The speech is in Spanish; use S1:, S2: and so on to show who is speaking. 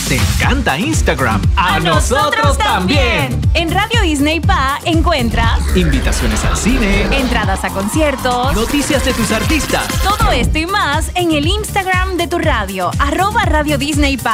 S1: ¿Te encanta Instagram? ¡A nosotros también!
S2: En Radio Disney Pa encuentras
S1: invitaciones al cine,
S2: entradas a conciertos,
S1: noticias de tus artistas.
S2: Todo esto y más en el Instagram de tu radio, @Radio Disney Pa.